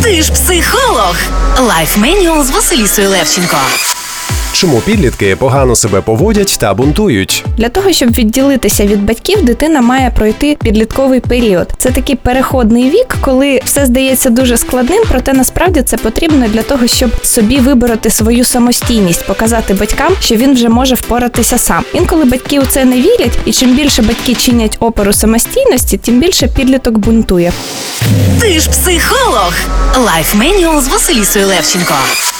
Ти ж психолог. Лайф Менюал з Василісою Левченко. Чому підлітки погано себе поводять та бунтують? Для того, щоб відділитися від батьків, дитина має пройти підлітковий період. Це такий переходний вік, коли все здається дуже складним, проте насправді це потрібно для того, щоб собі вибороти свою самостійність, показати батькам, що він вже може впоратися сам. Інколи батьки у це не вірять, і чим більше батьки чинять опору самостійності, тим більше підліток бунтує. Ти ж психолог. Лайф Менюал з Василісою Левченко.